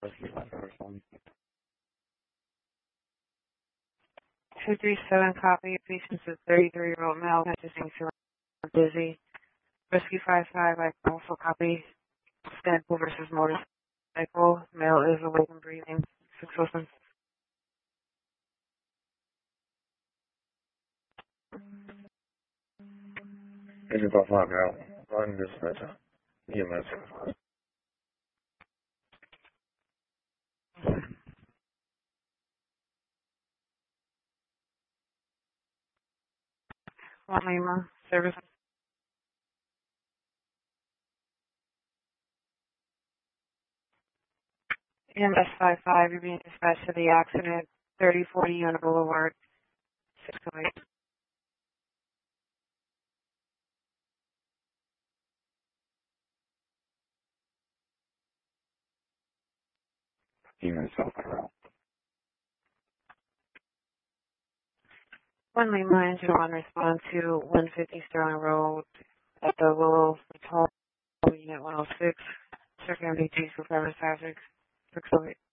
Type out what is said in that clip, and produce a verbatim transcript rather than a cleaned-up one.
two three seven copy. Patients is thirty-three-year-old male consisting of dizzy. Rescue five five, I also copy. Stanford versus motorcycle. Male is awake and breathing. six open. Agent five five out. Run dispatcher. E M S. One Lima. Service. E M S five five, you're being dispatched to the accident. thirty forty Unit Boulevard. six oh eight. E M S five five out. One Lima, engine one, respond to one fifty Sterling Road at the Willow Hotel, Unit one oh six. Check M D T for Private Traffic. six oh eight.